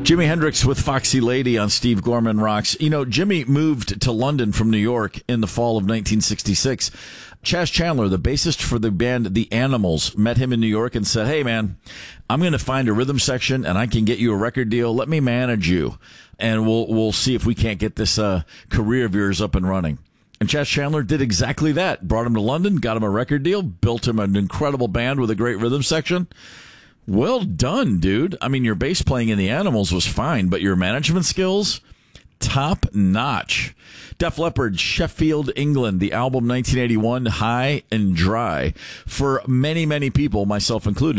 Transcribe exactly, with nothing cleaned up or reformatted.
Jimi Hendrix with Foxy Lady on Steve Gorman Rocks. You know, Jimmy moved to London from New York in the fall of nineteen sixty-six. Chas Chandler, the bassist for the band The Animals, met him in New York and said, "Hey, man, I'm going to find a rhythm section and I can get you a record deal. Let me manage you, and we'll we'll see if we can't get this uh, career of yours up and running." And Chas Chandler did exactly that. Brought him to London, got him a record deal, built him an incredible band with a great rhythm section. Well done, dude. I mean, your bass playing in The Animals was fine, but your management skills, top notch. Def Leppard, Sheffield, England, the album nineteen eighty-one, High and Dry. For many, many people, myself included,